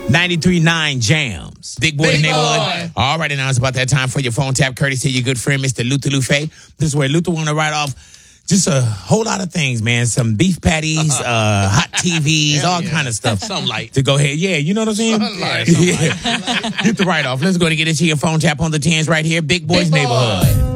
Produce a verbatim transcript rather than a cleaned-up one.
ninety-three point nine Jams. Big Boy Big Neighborhood. Boy. All right, and now it's about that time for your phone tap. Courtesy of your good friend, Mister Luther Lufe. This is where Luther want to write off just a whole lot of things, man. Some beef patties, uh, hot T Vs, all yeah. kind of stuff. Some light. To go ahead. Yeah, you know what I'm saying? Sunlight. Yeah. Get the write off. Let's go to get into your phone tap on the tens right here. Big Boy's Big Boy. Neighborhood.